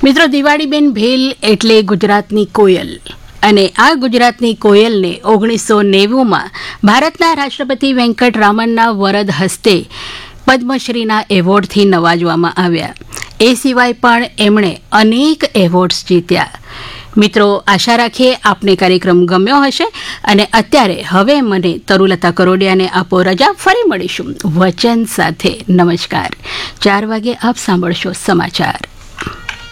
મિત્રો, દિવાળીબેન ભેલ એટલે ગુજરાતની કોયલ અને આ ગુજરાતની કોયલને 1990માં ભારતના રાષ્ટ્રપતિ વેંકટ રામનના વરદ હસ્તે પદ્મશ્રીના એવોર્ડથી નવાજવામાં આવ્યા. એ સિવાય પણ એમણે અનેક એવોર્ડ્સ જીત્યા. મિત્રો, આશા રાખીએ આપને કાર્યક્રમ ગમ્યો હશે અને અત્યારે હવે મને તરુલતા કરોડિયાને આપો રજા. ફરી મળીશું વચન સાથે. નમસ્કાર. 4 વાગે આપ સાંભળશો સમાચાર.